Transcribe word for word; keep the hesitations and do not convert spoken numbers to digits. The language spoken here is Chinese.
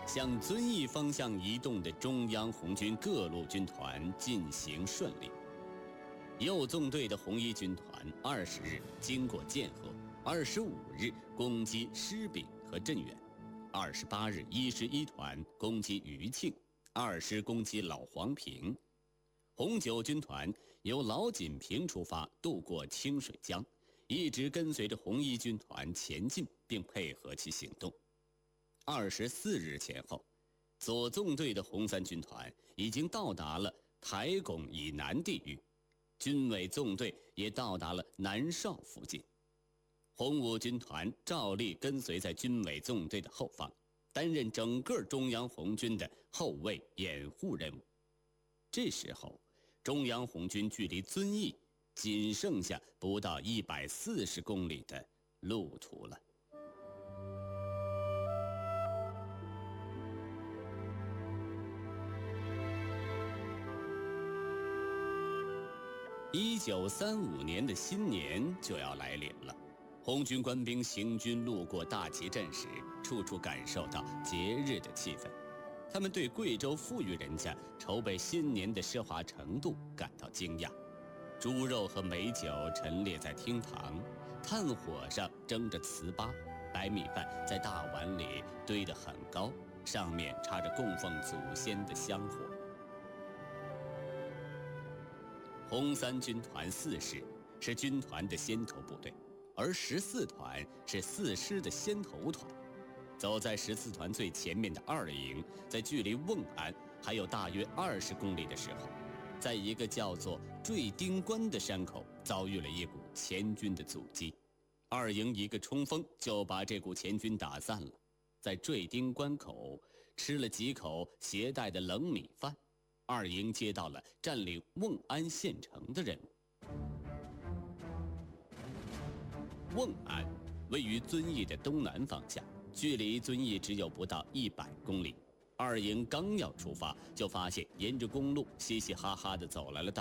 向遵义方向移动的中央红军各路军团进行顺利。右纵队的红一军团二十日经过建河，二十五日攻击施秉和镇远，二十八日一十一团攻击余庆，二师攻击老黄坪。红九军团由老锦屏出发，渡过清水江，一直跟随着红一军团前进，并配合其行动。二十四日前后，左纵队的红三军团已经到达了台拱以南地域，军委纵队也到达了南邵附近。红五军团照例跟随在军委纵队的后方，担任整个中央红军的后卫掩护任务。这时候，中央红军距离遵义仅剩下不到一百四十公里的路途了。一九三五年的新年就要来临了，红军官兵行军路过大集镇时，处处感受到节日的气氛。他们对贵州富裕人家筹备新年的奢华程度感到惊讶。猪肉和美酒陈列在厅堂，炭火上蒸着糍粑，白米饭在大碗里堆得很高，上面插着供奉祖先的香火。红三军团四师是军团的先头部队，而十四团是四师的先头团。走在十四团最前面的二营，在距离瓮安还有大约二十公里的时候，在一个叫做坠丁关的山口遭遇了一股前军的阻击。二营一个冲锋就把这股前军打散了。在坠丁关口吃了几口携带的冷米饭，二营接到了占领瓮安县城的任务。瓮安位于遵义的东南方向，距离遵义只有不到一百公里。二营刚要出发，就发现沿着公路嘻嘻哈哈地走来了大